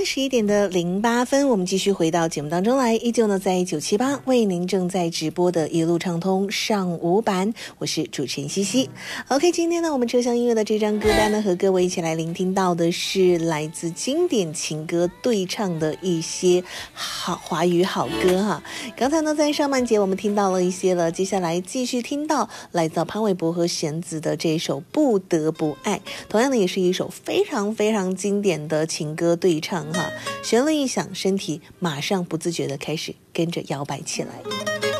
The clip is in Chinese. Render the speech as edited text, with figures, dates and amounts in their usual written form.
11:08，我们继续回到节目当中来，依旧呢在978为您正在直播的一路畅通上午版，我是主持人西西。OK， 今天呢我们车厢音乐的这张歌单呢，和各位一起来聆听到的是来自经典情歌对唱的一些好华语好歌哈。刚才呢在上半节我们听到了一些了，接下来继续听到来自潘玮柏和弦子的这首《不得不爱》，同样的也是一首非常非常经典的情歌对唱哈。旋律一响，身体马上不自觉的开始跟着摇摆起来。